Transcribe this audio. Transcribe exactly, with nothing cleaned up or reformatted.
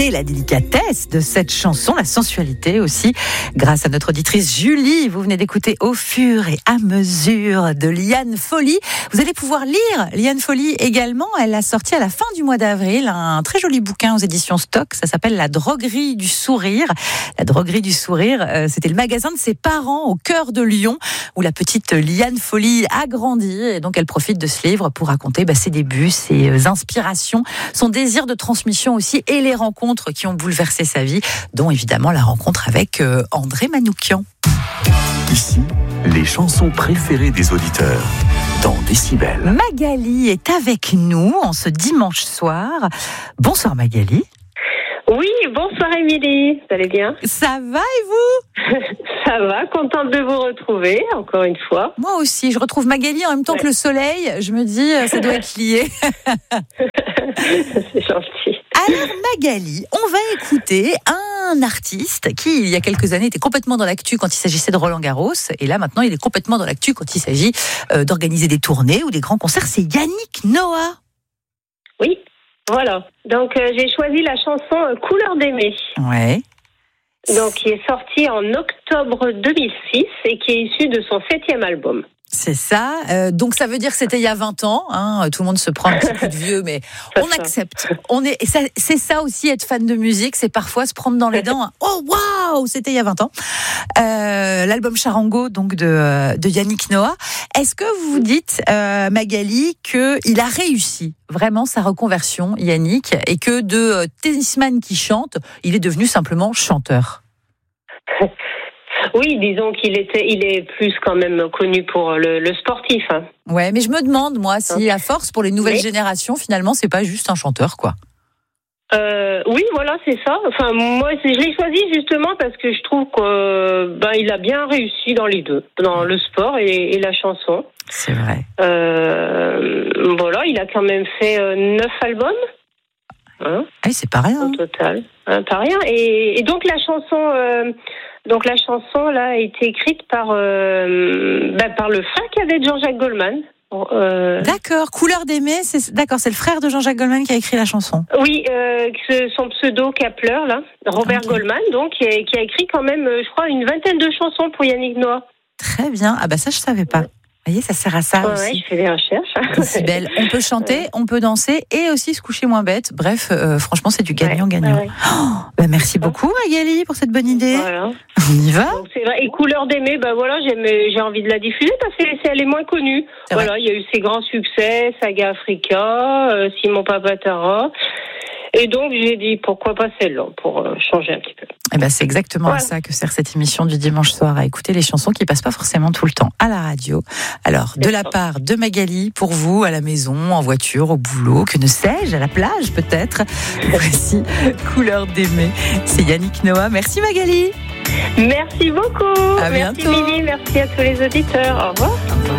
beauté, la délicatesse de cette chanson, la sensualité aussi, grâce à notre auditrice Julie. Vous venez d'écouter Au fur et à mesure de Liane Folly. Vous allez pouvoir lire Liane Folly également. Elle a sorti à la fin du mois d'avril un très joli bouquin aux éditions Stock. Ça s'appelle La droguerie du sourire. La droguerie du sourire, c'était le magasin de ses parents au cœur de Lyon, où la petite Liane Folly a grandi. Et donc elle profite de ce livre pour raconter bah, ses débuts, ses inspirations, son désir de transmission aussi et les rencontres qui ont bouleversé sa vie, dont évidemment la rencontre avec euh, André Manoukian. Ici, les chansons préférées des auditeurs dans Décibel. Magali est avec nous en ce dimanche soir. Bonsoir Magali. Oui, bonsoir Émilie, vous allez bien? Ça va et vous? Ça va, contente de vous retrouver, encore une fois. Moi aussi, je retrouve Magali en même temps ouais. que le soleil, je me dis, ça doit être lié. C'est gentil. Alors Magali, on va écouter un artiste qui, il y a quelques années, était complètement dans l'actu quand il s'agissait de Roland Garros, et là maintenant, il est complètement dans l'actu quand il s'agit euh, d'organiser des tournées ou des grands concerts, c'est Yannick Noah. Oui. Voilà, donc euh, j'ai choisi la chanson euh, Couleur d'aimer. Ouais. Donc qui est sortie en octobre deux mille six et qui est issue de son septième album. C'est ça, euh, donc ça veut dire que c'était il y a vingt ans, hein, tout le monde se prend un petit coup de vieux, mais on accepte. On est, ça, c'est ça aussi être fan de musique, c'est parfois se prendre dans les dents. Hein. Oh waouh, c'était il y a vingt ans. Euh, l'album Charango, donc de, de Yannick Noah. Est-ce que vous vous dites, euh, Magali, qu'il a réussi vraiment sa reconversion, Yannick, et que de euh, tennisman qui chante, il est devenu simplement chanteur? Oui, disons qu'il était, il est plus quand même connu pour le, le sportif. Hein. Ouais, mais je me demande moi si à force pour les nouvelles oui. générations, finalement, c'est pas juste un chanteur, quoi. Euh, oui, voilà, c'est ça. Enfin, moi, je l'ai choisi justement parce que je trouve que ben il a bien réussi dans les deux, dans le sport et, et la chanson. C'est vrai. Euh, voilà, il a quand même fait euh, neuf albums. Hein, ah oui, c'est pas rien. Au total, hein, pas rien. Et, et donc la chanson. Euh, Donc la chanson là a été écrite par euh, bah, par le frère cadet de Jean-Jacques Goldman. Euh... D'accord, Couleur d'aimer, c'est d'accord, c'est le frère de Jean-Jacques Goldman qui a écrit la chanson. Oui, euh, son pseudo Kappler là, Robert okay. Goldman, donc qui a, qui a écrit quand même, je crois, une vingtaine de chansons pour Yannick Noah. Très bien, ah bah ça je savais pas. Vous voyez, ça sert à ça ouais, aussi. Ouais, je fais des recherches. Décibel. On peut chanter, ouais. on peut danser et aussi se coucher moins bête. Bref, euh, franchement, c'est du gagnant-gagnant. Ouais, ouais. Oh, bah merci beaucoup, Magali, pour cette bonne idée. Voilà. On y va. Donc, c'est vrai. Et Couleur d'aimer, bah voilà, j'ai envie de la diffuser parce qu'elle est moins connue. C'est voilà, il y a eu ses grands succès, Saga Africa, euh, Simon Papatara. Et donc, j'ai dit, pourquoi pas celle-là, pour euh, changer un petit peu. Eh ben, c'est exactement voilà. à ça que sert cette émission du dimanche soir, à écouter les chansons qui passent pas forcément tout le temps à la radio. Alors, de la part de Magali, pour vous, à la maison, en voiture, au boulot, que ne sais-je, à la plage peut-être, voici Couleur d'aimer. C'est Yannick Noah. Merci Magali. Merci beaucoup. À merci bientôt. Mimi, merci à tous les auditeurs. Au revoir. Au revoir.